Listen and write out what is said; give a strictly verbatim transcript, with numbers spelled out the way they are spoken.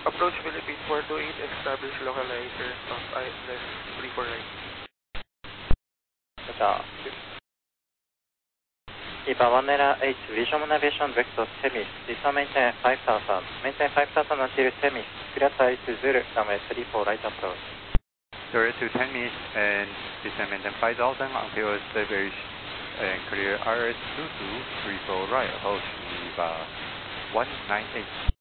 Approach Philippine four two eight, establish localizer, south island, three four right. じゃあ、Eva one Nera H, visual navigation vector Temis, descend maintain five thousand, maintain five thousand until Temis, clear target to zero, runway three four right approach. Zero to Temis and descend maintain five thousand until establish and clear R S two two three four right, approach Eva one nine eight.